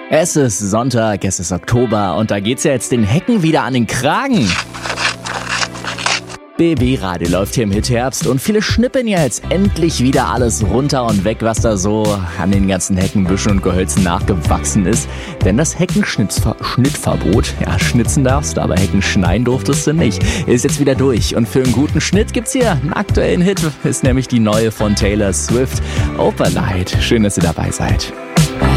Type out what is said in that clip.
Es ist Sonntag, es ist Oktober und da geht's ja jetzt den Hecken wieder an den Kragen. BB-Radio läuft hier im Hitherbst und viele schnippen ja jetzt endlich wieder alles runter und weg, was da so an den ganzen Hecken, Büschen und Gehölzen nachgewachsen ist. Denn das Heckenschnittverbot, ja, schnitzen darfst du, aber Hecken schneiden durftest du nicht, ist jetzt wieder durch. Und für einen guten Schnitt gibt's hier einen aktuellen Hit, ist nämlich die neue von Taylor Swift, Opalite. Schön, dass ihr dabei seid.